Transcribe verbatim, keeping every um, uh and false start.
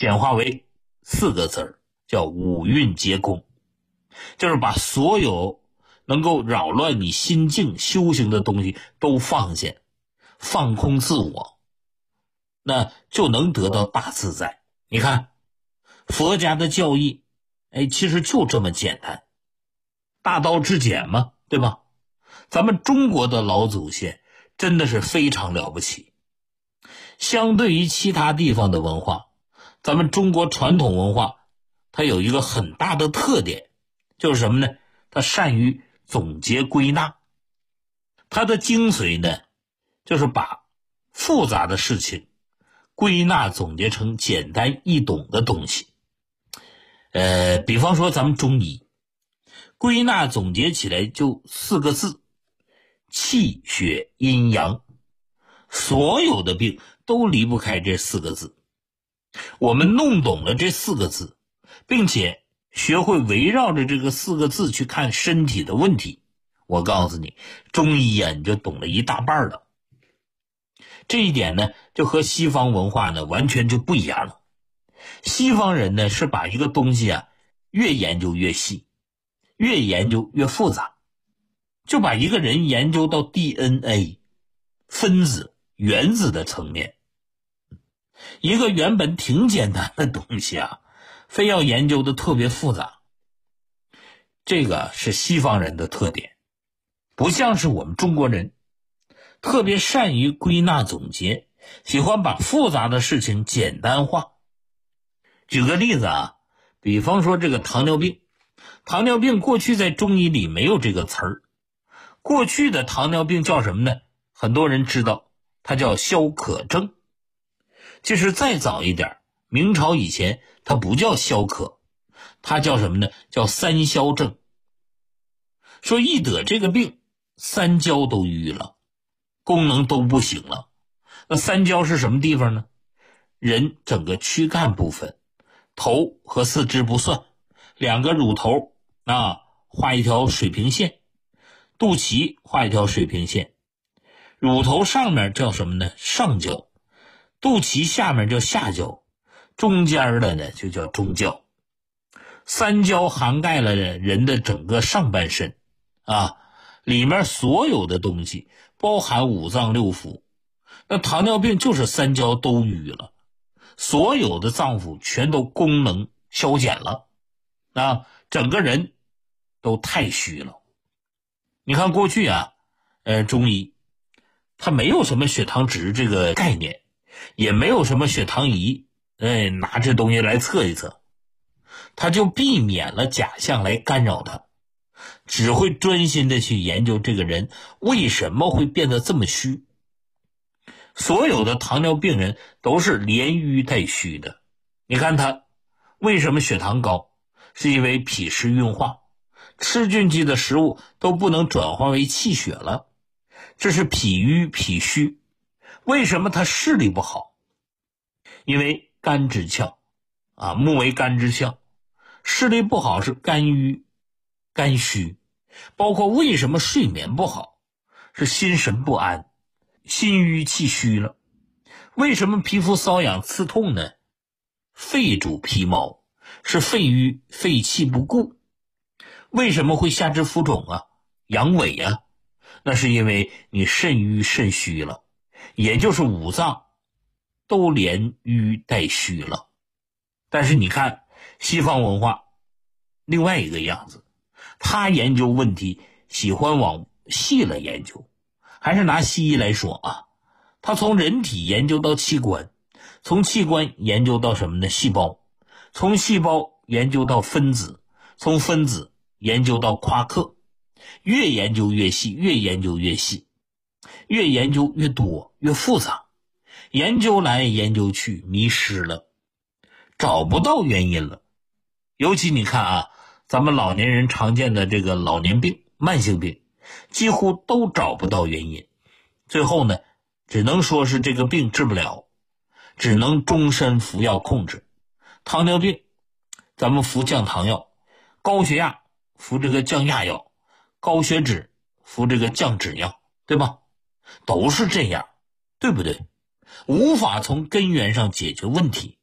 简化为四个字儿，叫五蕴皆空，就是把所有能够扰乱你心境修行的东西都放下，放空自我，那就能得到大自在。你看佛家的教义，哎，其实就这么简单，大道至简嘛，对吧？咱们中国的老祖先真的是非常了不起。相对于其他地方的文化，咱们中国传统文化它有一个很大的特点，就是什么呢？它善于总结归纳。它的精髓呢，就是把复杂的事情归纳总结成简单易懂的东西。呃，比方说咱们中医归纳总结起来就四个字：气血阴阳。所有的病都离不开这四个字。我们弄懂了这四个字，并且学会围绕着这个四个字去看身体的问题，我告诉你，中医啊你就懂了一大半了。这一点呢，就和西方文化呢完全就不一样了。西方人呢是把一个东西啊越研究越细，越研究越复杂，就把一个人研究到 D N A 分子原子的层面。一个原本挺简单的东西啊，非要研究的特别复杂。这个是西方人的特点，不像是我们中国人特别善于归纳总结，喜欢把复杂的事情简单化。举个例子啊，比方说这个糖尿病，糖尿病过去在中医里没有这个词儿，过去的糖尿病叫什么呢？很多人知道，它叫消渴症。其实再早一点，明朝以前它不叫消渴，它叫什么呢？叫三消症。说一得这个病，三焦都淤了，功能都不行了。那三焦是什么地方呢？人整个躯干部分，头和四肢不算，两个乳头啊画一条水平线，肚脐画一条水平线，乳头上面叫什么呢？上焦，肚脐下面叫下焦，中间的呢就叫中焦。三焦涵盖了人的整个上半身啊，里面所有的东西包含五脏六腑。那糖尿病就是三焦都淤了，所有的脏腑全都功能消减了啊，整个人都太虚了。你看过去啊，呃，中医它没有什么血糖值这个概念，也没有什么血糖仪，哎，拿这东西来测一测，他就避免了假象来干扰他，只会专心的去研究这个人为什么会变得这么虚。所有的糖尿病人都是连瘀带虚的。你看他为什么血糖高，是因为脾湿运化，吃进去的食物都不能转化为气血了，这是脾瘀脾虚。为什么他视力不好？因为肝之窍啊，木为肝之窍，视力不好是肝郁肝虚。包括为什么睡眠不好，是心神不安，心郁气虚了。为什么皮肤瘙痒刺痛呢？肺主皮毛，是肺郁肺气不固。为什么会下肢浮肿啊阳痿啊？那是因为你肾郁肾虚了，也就是五脏都连瘀带虚了。但是你看西方文化另外一个样子，他研究问题喜欢往细了研究。还是拿西医来说啊，他从人体研究到器官，从器官研究到什么呢？细胞，从细胞研究到分子，从分子研究到夸克，越研究越细，越研究越细，越研究越多，越复杂，研究来研究去迷失了，找不到原因了。尤其你看啊，咱们老年人常见的这个老年病慢性病，几乎都找不到原因，最后呢只能说是这个病治不了，只能终身服药控制。糖尿病咱们服降糖药，高血压服这个降压药，高血脂服这个降脂药，对吧？都是这样，对不对？无法从根源上解决问题。